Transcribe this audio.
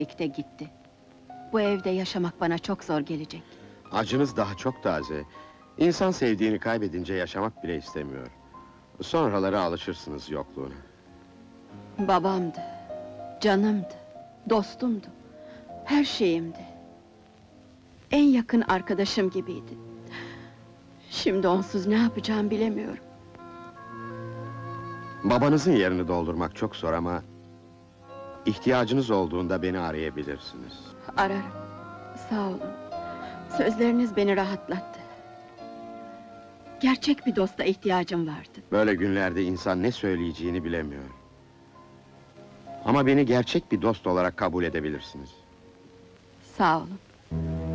birlikte gitti. Bu evde yaşamak bana çok zor gelecek. Acınız daha çok taze. İnsan sevdiğini kaybedince yaşamak bile istemiyor. Sonraları alışırsınız yokluğuna. Babamdı, canımdı, dostumdu, her şeyimdi. En yakın arkadaşım gibiydi. Şimdi onsuz ne yapacağım bilemiyorum. Babanızın yerini doldurmak çok zor ama... ...ihtiyacınız olduğunda beni arayabilirsiniz. Ararım, sağ olun. Sözleriniz beni rahatlattı. Gerçek bir dosta ihtiyacım vardı. Böyle günlerde insan ne söyleyeceğini bilemiyor. Ama beni gerçek bir dost olarak kabul edebilirsiniz. Sağ olun.